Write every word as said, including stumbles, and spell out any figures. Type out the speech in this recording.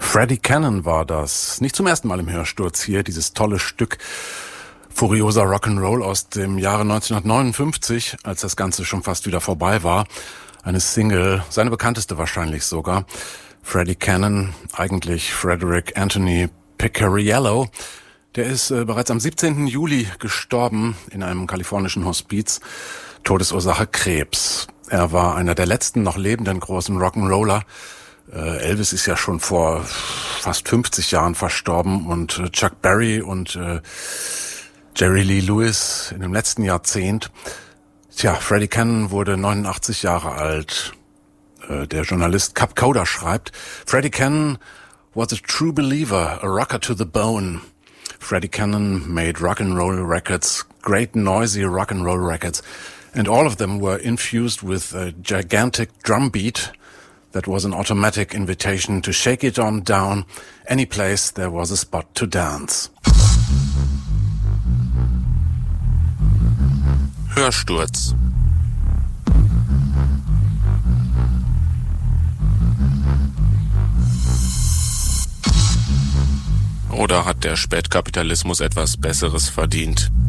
Freddie Cannon war das. Nicht zum ersten Mal im Hörsturz hier, dieses tolle Stück furioser Rock'n'Roll aus dem Jahre neunzehnhundertneunundfünfzig, als das Ganze schon fast wieder vorbei war. Eine Single, seine bekannteste wahrscheinlich sogar. Freddie Cannon, eigentlich Frederick Anthony Picariello, der ist äh, bereits am siebzehnten Juli gestorben in einem kalifornischen Hospiz. Todesursache Krebs. Er war einer der letzten noch lebenden großen Rock'n'Roller. Äh, Elvis ist ja schon vor fast fünfzig Jahren verstorben und äh, Chuck Berry und äh, Jerry Lee Lewis in dem letzten Jahrzehnt. Tja, Freddie Cannon wurde neunundachtzig Jahre alt. Äh, der Journalist Cap Coda schreibt, Freddie Cannon was a true believer, a rocker to the bone. Freddie Cannon made rock'n'roll records, great noisy rock'n'roll records, and all of them were infused with a gigantic drum beat that was an automatic invitation to shake it on down any place there was a spot to dance. Hörsturz. Oder hat der Spätkapitalismus etwas Besseres verdient?